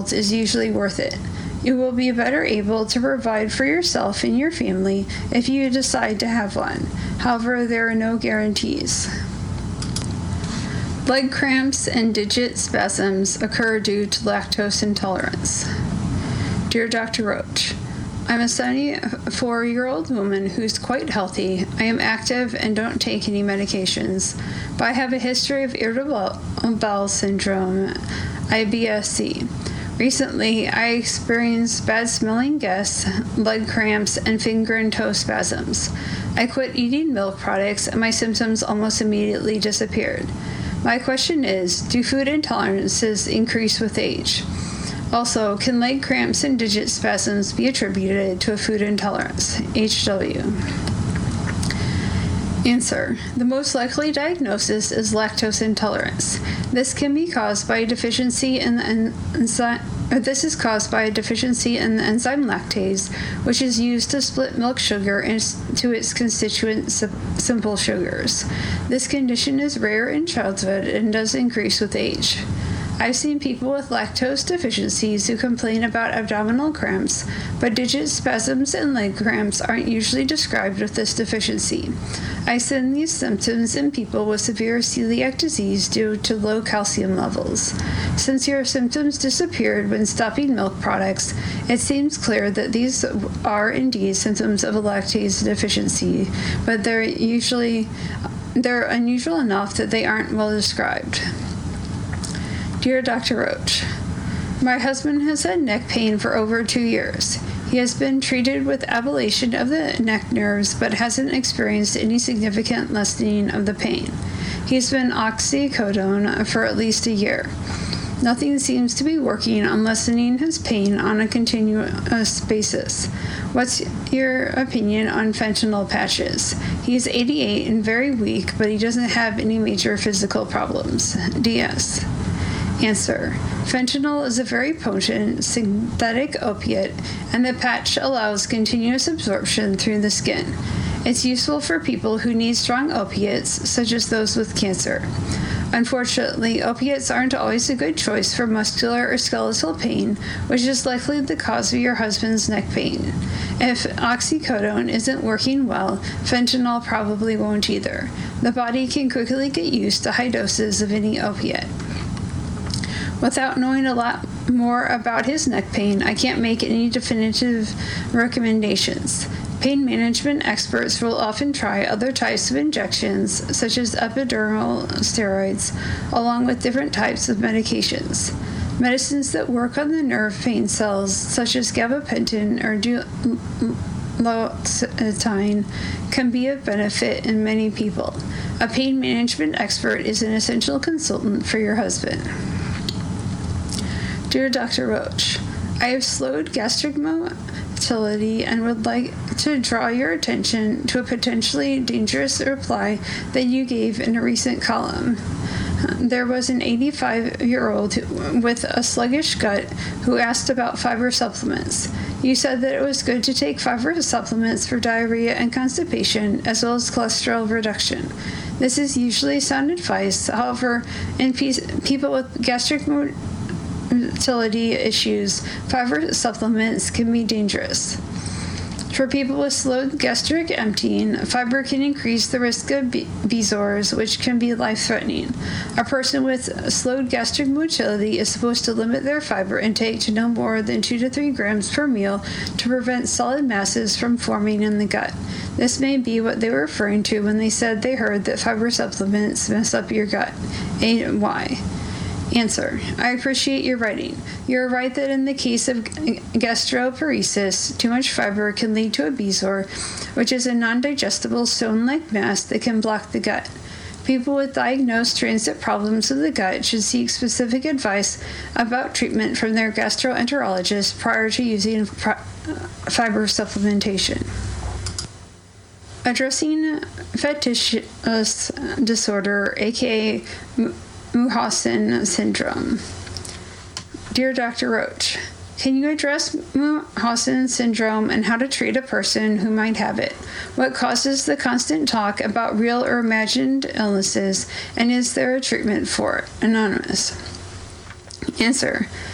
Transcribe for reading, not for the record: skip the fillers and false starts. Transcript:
is usually worth it. You will be better able to provide for yourself and your family if you decide to have one. However, there are no guarantees. Leg cramps and digit spasms occur due to lactose intolerance. Dear Dr. Roach, I'm a 74-year-old woman who's quite healthy. I am active and don't take any medications, but I have a history of irritable bowel syndrome, IBS-C. Recently, I experienced bad-smelling gas, leg cramps, and finger and toe spasms. I quit eating milk products, and my symptoms almost immediately disappeared. My question is, do food intolerances increase with age? Also, can leg cramps and digit spasms be attributed to a food intolerance? HW. Answer. The most likely diagnosis is lactose intolerance. This can be caused by a deficiency in the enzyme. This is caused by a deficiency in the enzyme lactase, which is used to split milk sugar into its constituent simple sugars. This condition is rare in childhood and does increase with age. I've seen people with lactose deficiencies who complain about abdominal cramps, but digit spasms and leg cramps aren't usually described with this deficiency. I see these symptoms in people with severe celiac disease due to low calcium levels. Since your symptoms disappeared when stopping milk products, it seems clear that these are indeed symptoms of a lactase deficiency, but they're unusual enough that they aren't well described. Dear Dr. Roach, my husband has had neck pain for over 2 years. He has been treated with ablation of the neck nerves, but hasn't experienced any significant lessening of the pain. He's been oxycodone for at least a year. Nothing seems to be working on lessening his pain on a continuous basis. What's your opinion on fentanyl patches? He's 88 and very weak, but he doesn't have any major physical problems. DS. Answer. Fentanyl is a very potent synthetic opiate, and the patch allows continuous absorption through the skin. It's useful for people who need strong opiates, such as those with cancer. Unfortunately, opiates aren't always a good choice for muscular or skeletal pain, which is likely the cause of your husband's neck pain. If oxycodone isn't working well, fentanyl probably won't either. The body can quickly get used to high doses of any opiate. Without knowing a lot more about his neck pain, I can't make any definitive recommendations. Pain management experts will often try other types of injections, such as epidural steroids, along with different types of medications. Medicines that work on the nerve pain cells, such as gabapentin or duloxetine, can be of benefit in many people. A pain management expert is an essential consultant for your husband. Dear Dr. Roach, I have slowed gastric motility and would like to draw your attention to a potentially dangerous reply that you gave in a recent column. There was an 85-year-old with a sluggish gut who asked about fiber supplements. You said that it was good to take fiber supplements for diarrhea and constipation, as well as cholesterol reduction. This is usually sound advice. However, in people with gastric motility issues, fiber supplements can be dangerous. For people with slowed gastric emptying, fiber can increase the risk of BSORs, which can be life-threatening. A person with slowed gastric motility is supposed to limit their fiber intake to no more than 2 to 3 grams per meal to prevent solid masses from forming in the gut. This may be what they were referring to when they said they heard that fiber supplements mess up your gut. Why? Answer. I appreciate your writing. You're right that in the case of gastroparesis, too much fiber can lead to a BSOR, which is a non-digestible stone-like mass that can block the gut. People with diagnosed transit problems of the gut should seek specific advice about treatment from their gastroenterologist prior to using fiber supplementation. Addressing fetishous disorder, aka Munchausen syndrome. Dear Dr. Roach, can you address Munchausen syndrome and how to treat a person who might have it? What causes the constant talk about real or imagined illnesses, and is there a treatment for it? Anonymous. Answer.